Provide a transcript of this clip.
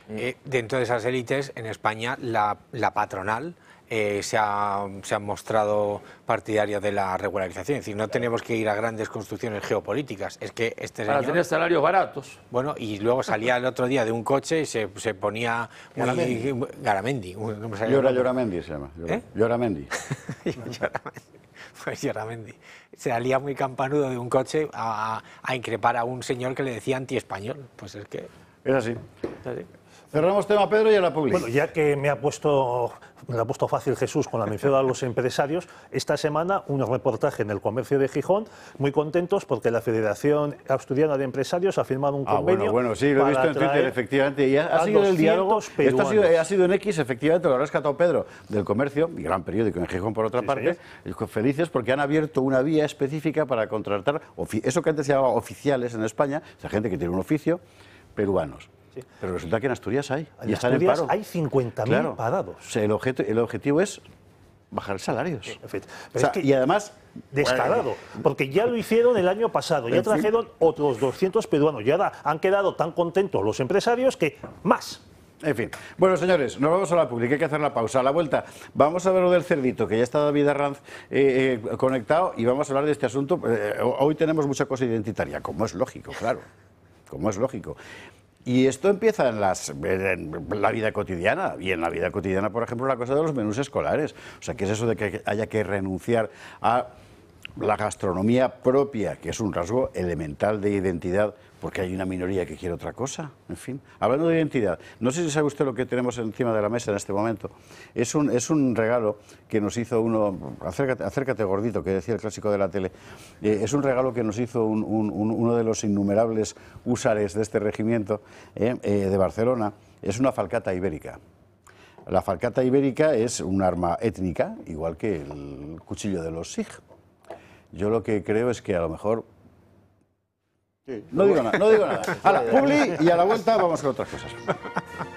Dentro de esas élites, en España, la patronal se ha mostrado partidaria de la regularización. Es decir, no tenemos que ir a grandes construcciones geopolíticas. Es que este Para señor, tener salarios baratos. bueno, y luego salía el otro día de un coche y se ponía muy... Garamendi. ¿Cómo se llama? Lloramendi se llama. Lloramendi. Pues Lloramendi. Se salía muy campanudo de un coche a increpar a un señor que le decía anti-español. Pues es que... Es así. es así. Cerramos tema, Pedro, y a la publi. Bueno, ya que me la ha puesto fácil Jesús con la mención a los empresarios, esta semana un reportaje en El Comercio de Gijón, muy contentos porque la Federación Asturiana de Empresarios ha firmado un convenio. Bueno, sí, lo he visto en Twitter, efectivamente. Y ha sido el diálogo. Esto ha sido en X, efectivamente, lo ha rescatado Pedro del Comercio, y gran periódico en Gijón, por otra parte. Señor. Felices porque han abierto una vía específica para contratar, eso que antes se llamaba oficiales en España, esa gente que tiene un oficio, peruanos. Pero resulta que en Asturias hay. En Asturias hay 50.000 parados. O sea, el objetivo es bajar salarios. Sí, pero o sea, es que y además... descarado, porque ya lo hicieron el año pasado, ya trajeron otros 200 peruanos, y ahora han quedado tan contentos los empresarios que más. En fin. Bueno, señores, nos vamos a la pública, hay que hacer la pausa. A la vuelta vamos a ver lo del cerdito, que ya está David Arranz conectado, y vamos a hablar de este asunto. Hoy tenemos mucha cosa identitaria, como es lógico, claro, como es lógico. Y esto empieza en la vida cotidiana, y en la vida cotidiana, por ejemplo, la cosa de los menús escolares. O sea, ¿qué es eso de que haya que renunciar a la gastronomía propia, que es un rasgo elemental de identidad, porque hay una minoría que quiere otra cosa? En fin, hablando de identidad, no sé si sabe usted lo que tenemos encima de la mesa en este momento. Es un regalo que nos hizo uno, acércate gordito, que decía el clásico de la tele, es un regalo que nos hizo uno de los innumerables húsares de este regimiento de Barcelona. Es una falcata ibérica. La falcata ibérica es un arma étnica, igual que el cuchillo de los Sig. Yo lo que creo es que a lo mejor... Sí, no digo nada. A la publi, y a la vuelta vamos con otras cosas.